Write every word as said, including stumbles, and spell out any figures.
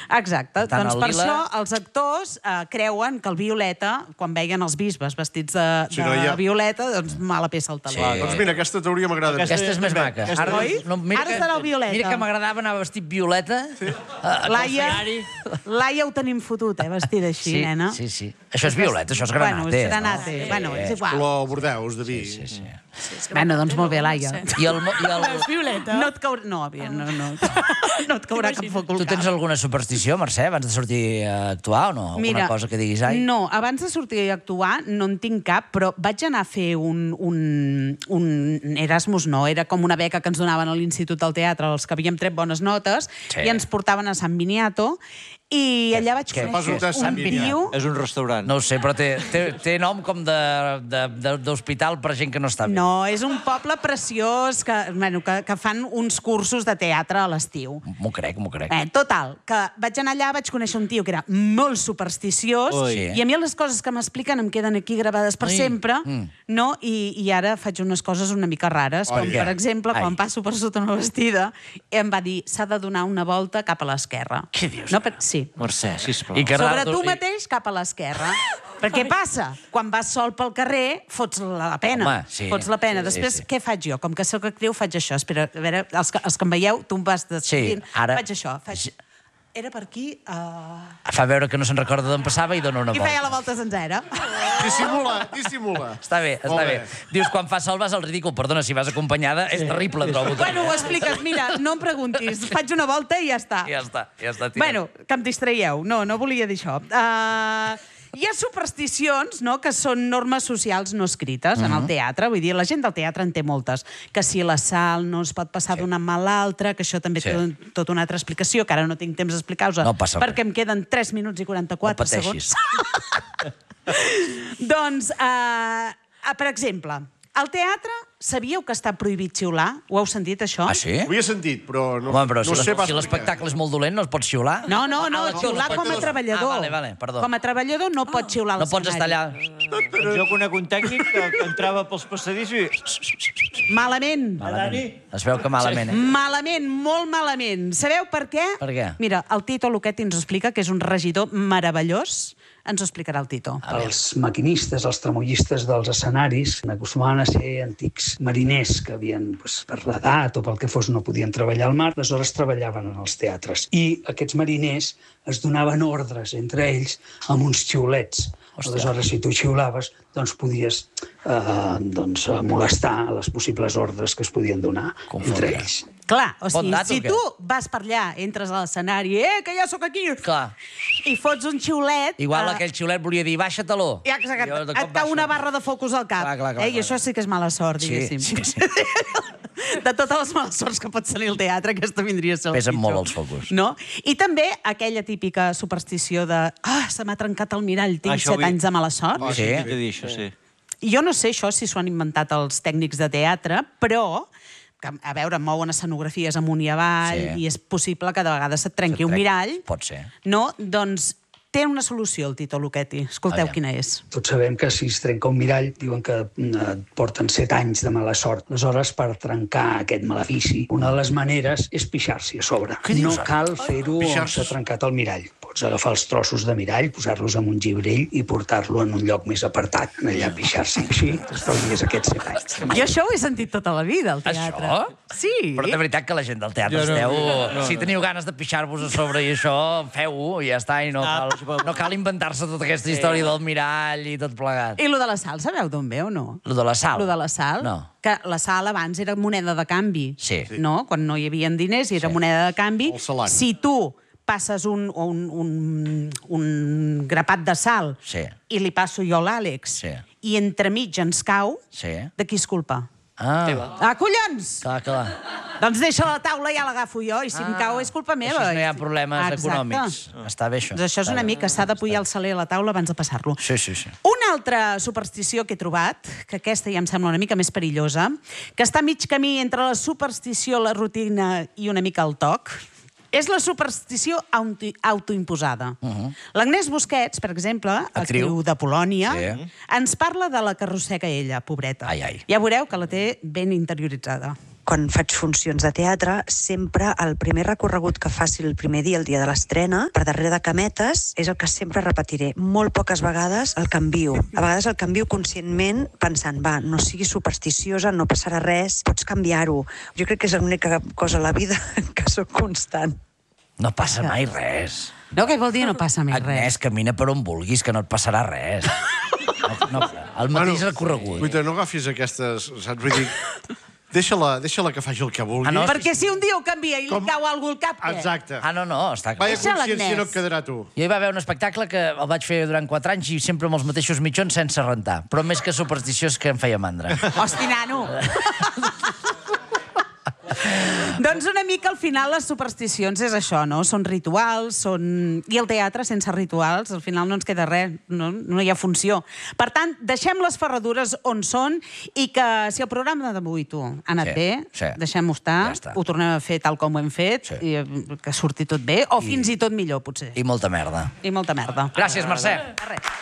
Exacte. Doncs per això els actors creuen que el Violeta, quan veien els bisbes vestits de violeta, doncs mala peça al taló. Doncs mira, aquesta teoria m'agrada. Aquesta és més maca. Oi? Ara serà el Violeta. Mira que m'agradava anar vestit violeta. Laia ho tenim fotut, eh, vestida així, nena. Sí, sí. Això és violeta, això és granate. Bueno, és granate. Bueno, és igual. Color bordeus, de vi. Sí, sí. Bueno, doncs molt bé, Laia. I el... És violeta. No et caurà... No, no, no. No et caurà cap foc al cap. Tu tens alguna superstició, Mercè, abans de sortir a actuar o no? Alguna cosa que diguis, ai? No, abans de sortir a actuar no en tinc cap, però vaig anar a fer un, un, un Erasmus, no, era com una beca que ens donaven a l'Institut del Teatre, els que havíem tret bones notes, i ens portaven a Sant Viniato, i allà vaig conèixer un tio... És un restaurant. No ho sé, però té nom com d'hospital per gent que no està bé. No, és un poble preciós que fan uns cursos de teatre a l'estiu. M'ho crec, m'ho crec. Total, que vaig anar allà, vaig conèixer un tio que era molt supersticiós, i a mi les coses que m'expliquen em queden aquí gravades per sempre, i ara faig unes coses una mica rares, com per exemple, quan passo per sota una vestida, em va dir, s'ha de donar una volta cap a l'esquerra. Què dius? Sí. Mercè, sisplau. Sobre tu mateix cap a l'esquerra. Però què passa? Quan vas sol pel carrer, fots la pena. Fots la pena. Després, què faig jo? Com que soc actriu, faig això. Espera, a veure, els que em veieu, tu em vas descobrint. Faig això. Era per aquí... Fa veure que no se'n recorda d'on passava i dona una volta. I feia la volta sencera. Dissimula, dissimula. Està bé, està bé. Dius, quan fa sol vas al ridícul. Perdona, si vas acompanyada, és terrible, trobo. Bueno, ho expliques. Mira, no em preguntis. Faig una volta i ja està. Ja està, ja està. Bueno, que em distraieu. No, no volia dir això. Hi ha supersticions, no?, que són normes socials no escrites en el teatre. Vull dir, la gent del teatre en té moltes. Que si la sal no es pot passar d'una mà a l'altra, que això també té tota una altra explicació, que ara no tinc temps d'explicar-vos, perquè em queden tres minuts i quaranta-quatre segons. Doncs, per exemple, al teatre, sabíeu que està prohibit xiular? Ho heu sentit, això? Ah, sí? Ho havia sentit, però no sé pas... Si l'espectacle és molt dolent, no es pot xiular? No, no, no, xiular com a treballador. Ah, vale, vale, perdó. Com a treballador no pot xiular a l'escenari. No pots estar allà... Jo conec un tècnic que entrava pels passadissos i... Malament. Es veu que malament, eh? Malament, molt malament. Sabeu per què? Per què? Mira, el Tito Luchetti ens ho explica, que és un regidor meravellós. Ens ho explicarà el Tito. Els maquinistes, els tramollistes dels escenaris acostumaven a ser antics mariners que havien, per l'edat o pel que fos, no podien treballar al mar, aleshores treballaven en els teatres. I aquests mariners es donaven ordres entre ells amb uns xiulets. Aleshores, si tu xiulaves, doncs podies molestar les possibles ordres que es podien donar entre ells. Clar, o sigui, si tu vas per allà, entres a l'escenari, eh, que ja sóc aquí, i fots un xiulet... Igual aquell xiulet volia dir, baixa taló. Exacte, et cau una barra de focus al cap. I això sí que és mala sort, diguéssim. De totes les males sorts que pot tenir el teatre, aquesta vindria a ser el pitjor. Pesen molt els focus. I també aquella típica superstició de ah, se m'ha trencat el mirall, tinc set anys de mala sort. Sí. Jo no sé això si s'ho han inventat els tècnics de teatre, però... a veure, mouen escenografies amunt i avall i és possible que de vegades et trenqui un mirall. Pot ser. No? Doncs té una solució, el Tito Luchetti. Escolteu quina és. Tots sabem que si es trenca un mirall diuen que porten set anys de mala sort. Aleshores, per trencar aquest malefici, una de les maneres és pixar-s'hi a sobre. No cal fer-ho on s'ha trencat el mirall. Pots agafar els trossos de mirall, posar-los en un gibrell i portar-lo en un lloc més apartat, allà a pixar-s'hi. Així t'estalvies aquests set anys. Jo això ho he sentit tota la vida, al teatre. Això? Sí. Però de veritat que la gent del teatre esteu... Si teniu ganes de pixar-vos a sobre i això, feu-ho i ja està, i no cal... No cal inventar-se tota aquesta història del mirall i tot plegat. I lo de la sal, sabeu d'on ve o no? Lo de la sal? Lo de la sal? No. Que la sal abans era moneda de canvi. Sí. No? Quan no hi havia diners i era moneda de canvi. Si tu passes un, un, un, un grapat de sal i li passo jo a l'Àlex i entremig ens cau, de qui és culpa? Ah. Ah, collons! Clar, clar. Doncs deixa la taula i ja l'agafo jo, i si em cau és culpa meva. Així no hi ha problemes econòmics. Està bé, això. Doncs això és una mica, s'ha de pujar el saler a la taula abans de passar-lo. Sí, sí, sí. Una altra superstició que he trobat, que aquesta ja em sembla una mica més perillosa, que està a mig camí entre la superstició, la rutina i una mica el toc, és la superstició autoimposada. L'Agnès Busquets, per exemple, actriu de Polònia, ens parla de la que arrossega ella, pobreta. Ja veureu que la té ben interioritzada. quan faig funcions de teatre, sempre el primer recorregut que faci el primer dia, el dia de l'estrena, per darrere de cametes, és el que sempre repetiré. Molt poques vegades el canvio. A vegades el canvio conscientment pensant, va, no siguis supersticiosa, no passarà res, pots canviar-ho. Jo crec que és l'única cosa a la vida que sóc constant. No passa mai res. No, què vol dir no passa mai res? Agnès, camina per on vulguis, que no et passarà res. No, no, el mateix recorregut. Guaita, no agafis aquestes, saps? Vull dir, deixa-la deixa que faci el que vulgui. Ah, no? Perquè si un dia ho canvia i li Com- cau algú al cap, què? Exacte. Ah, no, no, està clar. Vaya Deixa-la, consciència Agnès. no et quedarà tu. Jo hi va haver un espectacle que el vaig fer durant quatre anys i sempre amb els mateixos mitjons sense rentar. Però més que supersticiós que em feia mandra. Hosti, nano! Doncs una mica al final les supersticions és això, no? Són rituals, són... I el teatre sense rituals, al final no ens queda res, no, no hi ha funció. Per tant, deixem les ferradures on són i que si el programa d'avui, tu, ha anat Sí, bé, sí. deixem-ho estar, Ja està. ho tornem a fer tal com ho hem fet, Sí. i eh, que surti tot bé, o fins i tot millor, potser. I molta merda. I molta merda. Gràcies, Mercè. De res.